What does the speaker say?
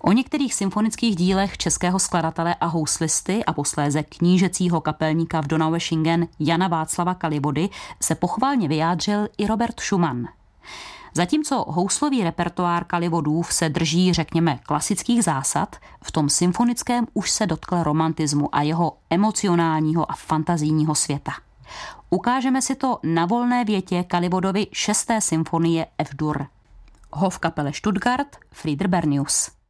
O některých symfonických dílech českého skladatele a houslisty a posléze knížecího kapelníka v Donaueschingen Jana Václava Kalivody se pochvalně vyjádřil i Robert Schumann. Zatímco houslový repertoár Kalivodův se drží, řekněme, klasických zásad, v tom symfonickém už se dotkl romantismu a jeho emocionálního a fantazijního světa. Ukážeme si to na volné větě Kalivodovy 6. symfonie F-dur. Hofkapelle Stuttgart, Frieder Bernius.